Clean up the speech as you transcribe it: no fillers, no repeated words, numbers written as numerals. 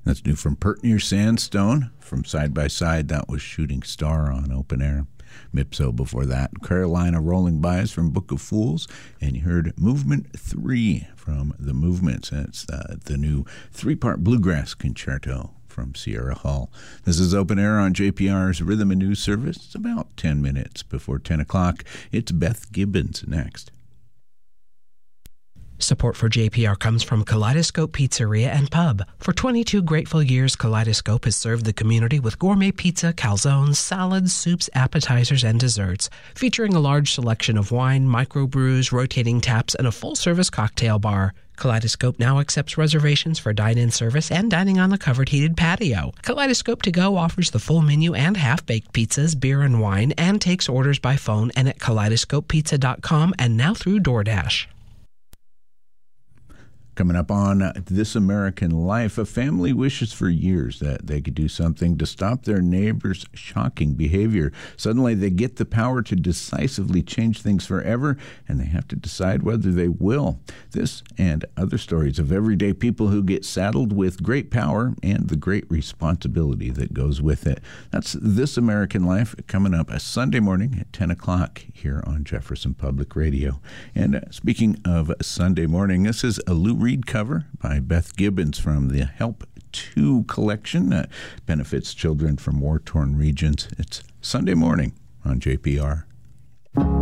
That's new from Pertner Sandstone. From Side by Side, that was Shooting Star on Open Air. Mipso before that. Carolina Rolling Bys from Book of Fools. And you heard Movement 3 from The Movements. That's the new 3-part bluegrass concerto from Sierra Hull. This is Open Air on JPR's Rhythm and News Service. It's about 10 minutes before 10 o'clock. It's Beth Gibbons next. Support for JPR comes from Kaleidoscope Pizzeria and Pub. For 22 grateful years, Kaleidoscope has served the community with gourmet pizza, calzones, salads, soups, appetizers, and desserts, featuring a large selection of wine, microbrews, rotating taps, and a full-service cocktail bar. Kaleidoscope now accepts reservations for dine-in service and dining on the covered heated patio. Kaleidoscope To Go offers the full menu and half-baked pizzas, beer, and wine, and takes orders by phone and at kaleidoscopepizza.com and now through DoorDash. Coming up on This American Life, a family wishes for years that they could do something to stop their neighbor's shocking behavior. Suddenly, they get the power to decisively change things forever, and they have to decide whether they will. This and other stories of everyday people who get saddled with great power and the great responsibility that goes with it. That's This American Life, coming up a Sunday morning at 10 o'clock here on Jefferson Public Radio. And speaking of Sunday morning, this is a Lou Reed cover by Beth Gibbons from the Help 2 collection that benefits children from war-torn regions. It's Sunday morning on JPR.